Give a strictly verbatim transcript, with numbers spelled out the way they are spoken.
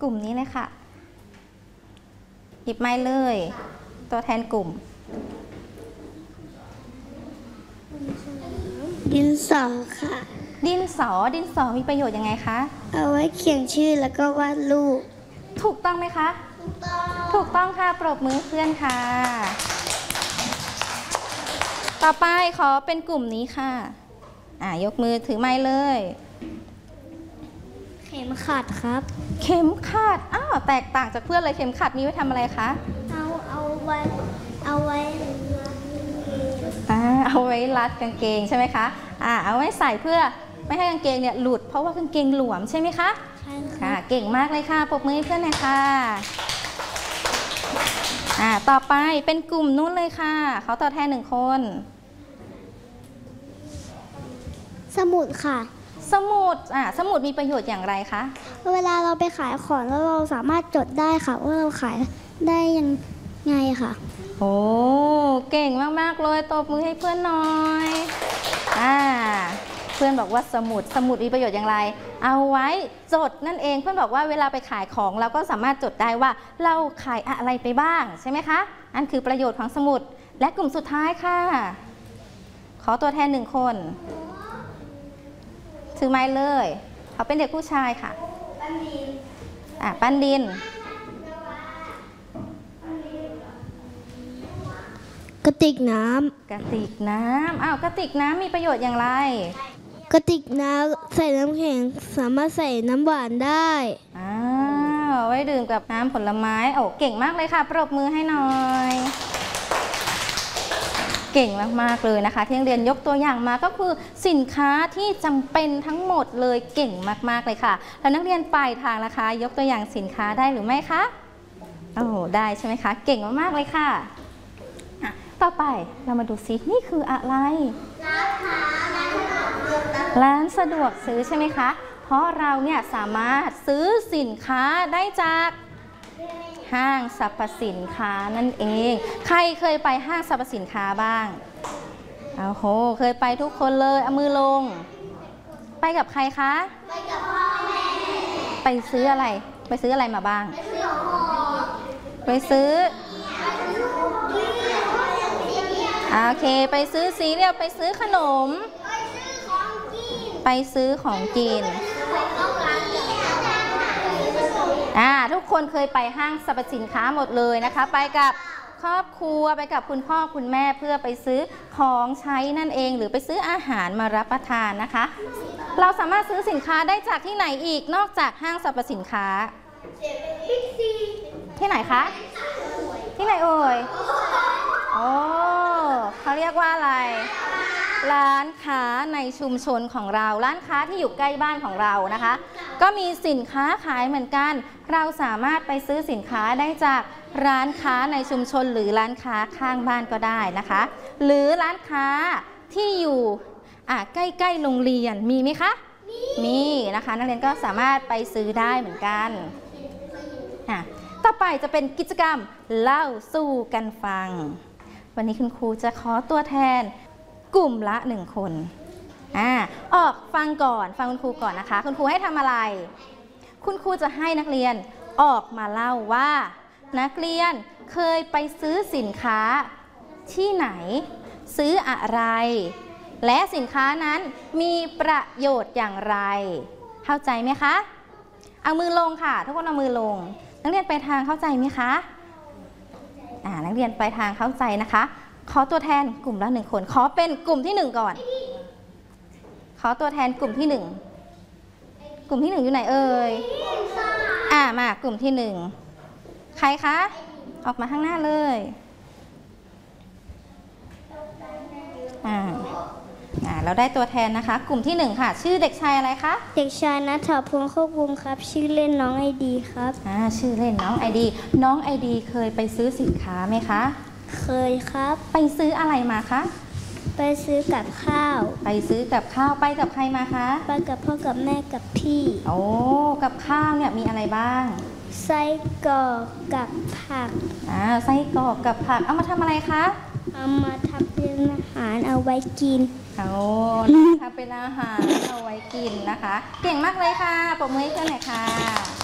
กลุ่มนี้เลยค่ะหยิบไม้เลย ตัวแทนกลุ่มดินสอค่ะดินสอดินสอมีประโยชน์ยังไงคะเอาไว้เขียนชื่อแล้วก็วาดรูปถูกต้องไหมคะถูกต้องถูกต้องค่ะปรบมือเพื่อนค่ะต่อไปขอเป็นกลุ่มนี้ค่ะอ่ายกมือถือไม้เลยเข็มขัดครับเข็มขัดอ้าวแตกต่างจากเพื่อนเลยเข็มขัดมีไว้ทำอะไรคะเอาเอาไว้เอาไว้อ่าเอาไว้รัดกางเกงใช่ไหมคะอ่าเอาไว้ใส่เพื่อไม่ให้กางเกงเนี่ยหลุดเพราะว่ากางเกงหลวมใช่ไหมคะใช่ค่ะเก่งมากเลยค่ะปรบมือให้เพื่อนหน่อยค่ะอ่าต่อไปเป็นกลุ่มนู้นเลยค่ะเขาตัวแทนหนึ่งคนสมุดค่ะสมุดอ่าสมุดมีประโยชน์อย่างไรคะเวลาเราไปขายของแล้วเราสามารถจดได้ค่ะว่าเราขายได้ยังไงค่ะโอ้เก่งมากๆเลยตบมือให้เพื่อนหน่อยอ่าเพื่อนบอกว่าสมุดสมุดมีประโยชน์อย่างไรเอาไว้จดนั่นเองเพื่อนบอกว่าเวลาไปขายของเราก็สามารถจดได้ว่าเราขายอะไรไปบ้างใช่ไหมคะอันคือประโยชน์ของสมุดและกลุ่มสุดท้ายค่ะขอตัวแทนหนึ่งคนถือไม้เลยเขาเป็นเด็กผู้ชายค่ะปั้นดินอ่ะปั้นดินกระติกน้ำกระติกน้ำอ้าวกระติกน้ำมีประโยชน์อย่างไรกระติกน้ำใส่น้ำแข็งสามารถใส่น้ำหวานได้อ้าวไว้ดื่มกับน้ำผลไม้โอ้เก่งมากเลยค่ะปรบมือให้หน่อยเก่งมากๆเลยนะคะที่นักเรียนยกตัวอย่างมาก็คือสินค้าที่จำเป็นทั้งหมดเลยเก่งมากๆเลยค่ะแล้วนักเรียนปลายทางนะคะยกตัวอย่างสินค้าได้หรือไม่คะโอ้ได้ใช่ไหมคะเก่งมากๆเลยค่ะต่อไปเรามาดูซินี่คืออะไรร้านสะดวกซื้อใช่ไหมคะเพราะเราเนี่ยสามารถซื้อสินค้าได้จากห้างสรรพสินค้านั่นเองใครเคยไปห้างสรรพสินค้าบ้างโอ้โหเคยไปทุกคนเลยเอามือลงไปกับใครคะไปกับพ่อแม่ไปซื้ออะไรไปซื้ออะไรมาบ้างไปซื้อโอเคไปซื้อซีเรียลไปซื้อขนมไปซื้อของกินอ่าทุกคนเคยไปห้างสรรพสินค้าหมดเลยนะคะไปกับครอบครัวไปกับคุณพ่อคุณแม่เพื่อไปซื้อของใช้นั่นเองหรือไปซื้ออาหารมารับประทานนะคะเราสามารถซื้อสินค้าได้จากที่ไหนอีกนอกจากห้างสรรพสินค้าที่ไหนคะที่ไหนเอ่ยโอ้เขาเรียกว่าอะไรร้านค้าในชุมชนของเราร้านค้าที่อยู่ใกล้บ้านของเรานะคะก็มีสินค้าขายเหมือนกันเราสามารถไปซื้อสินค้าได้จากร้านค้าในชุมชนหรือร้านค้าข้างบ้านก็ได้นะคะหรือร้านค้าที่อยู่อ่ะใกล้ๆโรงเรียนมีไหมคะมีนะคะนักเรียนก็สามารถไปซื้อได้เหมือนกันอ่ะต่อไปจะเป็นกิจกรรมเล่าสู่กันฟังวันนี้คุณครูจะขอตัวแทนกลุ่มละหนึ่งคนอ่าออกฟังก่อนฟังคุณครูก่อนนะคะคุณครูให้ทำอะไรคุณครูจะให้นักเรียนออกมาเล่าว่านักเรียนเคยไปซื้อสินค้าที่ไหนซื้ออะไรและสินค้านั้นมีประโยชน์อย่างไรเข้าใจไหมคะเอามือลงค่ะทุกคนเอามือลงนักเรียนไปทางเข้าใจไหมคะอ่านักเรียนไปทางเข้าใจนะคะขอตัวแทนกลุ่มละหนึ่งคนขอเป็นกลุ่มที่หนึ่งก่อนขอตัวแทนกลุ่มที่หนึ่งกลุ่มที่หนึ่งอยู่ไหนเอ่ยอ่ามากลุ่มที่หนึ่งใครคะออกมาข้างหน้าเลยอ่าอ่าเราได้ตัวแทนนะคะกลุ่มที่หนึ่งค่ะชื่อเด็กชายอะไรคะเด็กชายณัฐพงษ์โคกบุญครับชื่อเล่นน้องไอดีครับอ่าชื่อเล่นน้องไอดีน้องไอดีเคยไปซื้อสินค้าไหมคะเคยครับไปซื้ออะไรมาคะไปซื้อกับข้าวไปซื้อกับข้าวไปกับใครมาคะไปกับพ่อกับแม่กับพี่โอ้กับข้าวเนี่ยมีอะไรบ้างไส้กรอกกับผักอ่าไส้กรอกกับผักเอามาทำอะไรคะเอามาทำเป็นอาหารเอาไว้กินโอ้ทำเป็นอาหารเอาไว้กินนะคะเก่งมากเลยค่ะปรบมือให้เพื่อนหน่อยค่ะ